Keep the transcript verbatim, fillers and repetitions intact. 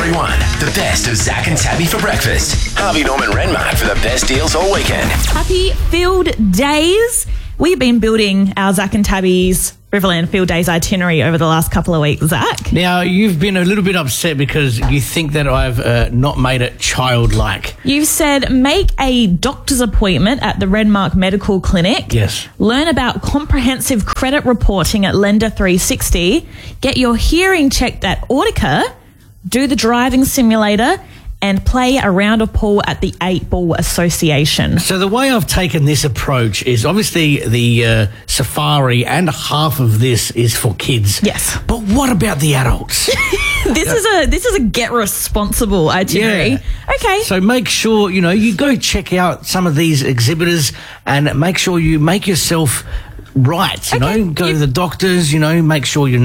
everyone. The best of Zach and Tabby for breakfast. Harvey Norman Renmark for the best deals all weekend. Happy Field Days. We've been building our Zach and Tabby's Riverland Field Days itinerary over the last couple of weeks, Zach. Now, you've been a little bit upset because you think that I've uh, not made it childlike. You've said make a doctor's appointment at the Renmark Medical Clinic. Yes. Learn about comprehensive credit reporting at Lender three sixty. Get your hearing checked at Audica. Do the driving simulator. And play a round of pool at the Eight Ball Association. So the way I've taken this approach is obviously the uh, safari and half of this is for kids. Yes. But what about the adults? This is a this is a get responsible itinerary. Yeah. Okay. So make sure, you know, you go check out some of these exhibitors and make sure you make yourself right, you Okay. know, go You- to the doctors, you know, make sure you're